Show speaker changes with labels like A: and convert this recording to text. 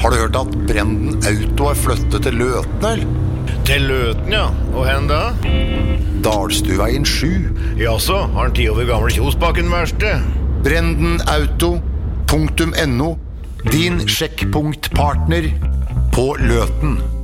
A: Har du hørt at Brenden Auto har flyttet til Løten, eller?
B: Til Løten, ja. Og hen da?
A: Dalstuveien 7.
B: Jaså, har han 10 år gamle Kjosbakken verste?
A: BrendenAuto.no. Din sjekkpunktpartner på Løten.